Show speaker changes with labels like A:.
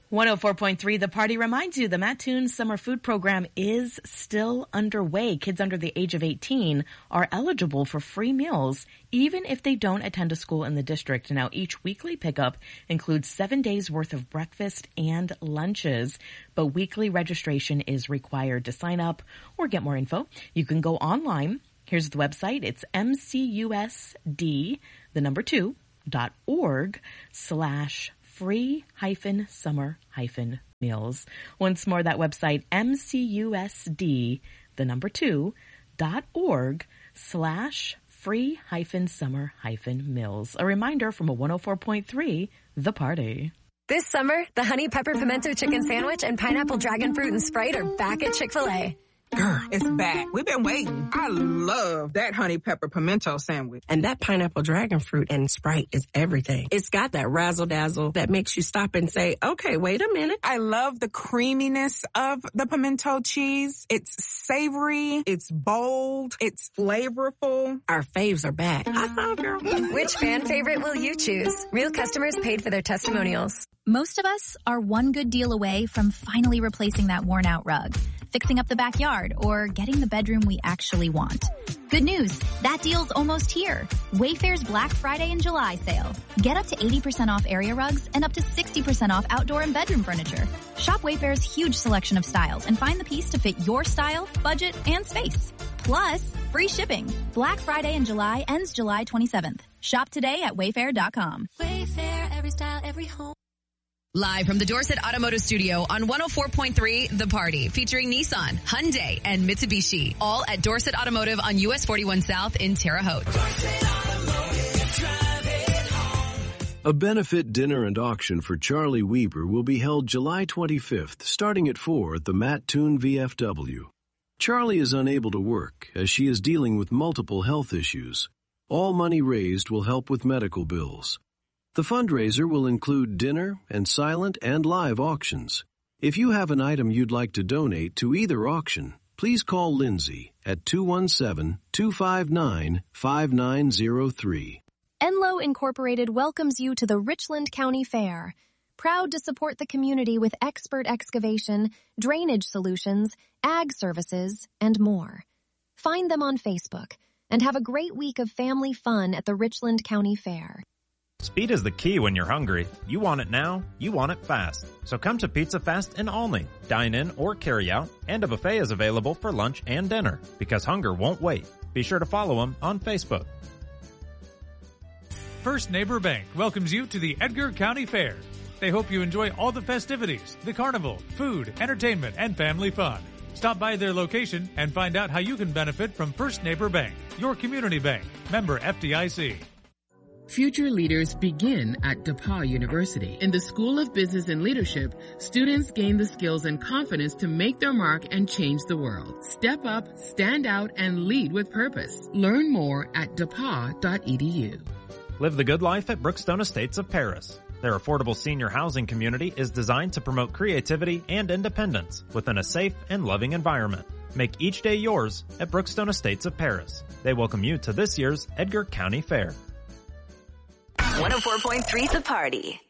A: 104.3 The Party reminds you the Mattoon Summer Food Program is still underway. Kids under the age of 18 are eligible for free meals, even if they don't attend a school in the district. Now, each weekly pickup includes 7 days worth of breakfast and lunches, but weekly registration is required. To sign up or get more info, you can go online. Here's the website. It's mcusd.org/free-summer-meals. Once more, that website, mcusd.org/free-summer-meals. A reminder from a 104.3 The Party.
B: This summer, the Honey Pepper Pimento Chicken Sandwich and Pineapple Dragon Fruit and Sprite are back at Chick-fil-A.
C: Girl, it's back. We've been waiting. I love that honey pepper pimento sandwich.
D: And that pineapple dragon fruit and Sprite is everything. It's got that razzle-dazzle that makes you stop and say, okay, wait a minute.
C: I love the creaminess of the pimento cheese. It's savory. It's bold. It's flavorful.
D: Our faves are back. I love girl.
B: Which fan favorite will you choose? Real customers paid for their testimonials.
E: Most of us are one good deal away from finally replacing that worn-out rug, fixing up the backyard, or getting the bedroom we actually want. Good news, that deal's almost here. Wayfair's Black Friday and July sale. Get up to 80% off area rugs and up to 60% off outdoor and bedroom furniture. Shop Wayfair's huge selection of styles and find the piece to fit your style, budget, and space. Plus, free shipping. Black Friday in July ends July 27th. Shop today at wayfair.com.
F: Wayfair, every style, every home.
G: Live from the Dorset Automotive Studio on 104.3 The Party, featuring Nissan, Hyundai, and Mitsubishi. All at Dorset Automotive on US 41 South in Terre Haute.
H: A benefit dinner and auction for Charlie Weber will be held July 25th, starting at 4 at the Mattoon VFW. Charlie is unable to work as she is dealing with multiple health issues. All money raised will help with medical bills. The fundraiser will include dinner and silent and live auctions. If you have an item you'd like to donate to either auction, please call Lindsay at 217-259-5903.
I: Enloe Incorporated welcomes you to the Richland County Fair. Proud to support the community with expert excavation, drainage solutions, ag services, and more. Find them on Facebook and have a great week of family fun at the Richland County Fair.
J: Speed is the key when you're hungry. You want it now, you want it fast. So come to Pizza Fast in Olney. Dine in or carry out, and a buffet is available for lunch and dinner, because hunger won't wait. Be sure to follow them on Facebook.
K: First Neighbor Bank welcomes you to the Edgar County Fair. They hope you enjoy all the festivities, the carnival, food, entertainment, and family fun. Stop by their location and find out how you can benefit from First Neighbor Bank, your community bank, member FDIC.
L: Future leaders begin at DePauw University. In the School of Business and Leadership, students gain the skills and confidence to make their mark and change the world. Step up, stand out, and lead with purpose. Learn more at depaw.edu.
J: Live the good life at Brookstone Estates of Paris. Their affordable senior housing community is designed to promote creativity and independence within a safe and loving environment. Make each day yours at Brookstone Estates of Paris. They welcome you to this year's Edgar County Fair.
G: 104.3 The Party.